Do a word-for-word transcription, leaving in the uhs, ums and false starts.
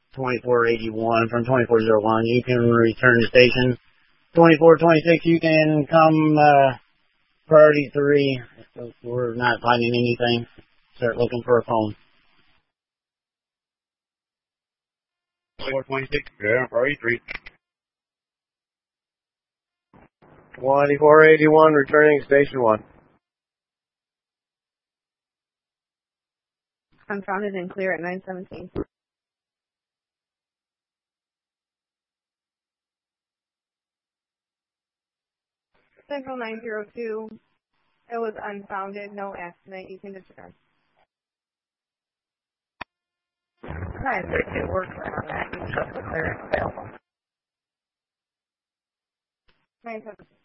twenty-four eighty-one from twenty-four oh one. You can return to station. twenty-four twenty-six, you can come uh, priority three. If we're not finding anything, start looking for a phone. twenty-four twenty-six, yeah, priority three. twenty-four eighty-one, returning station one. Unfounded and clear at nine seventeen. Central nine zero two. It was unfounded, no accident. You can disregard. nine three two, work around that. You should have the clearance available. nine seven six.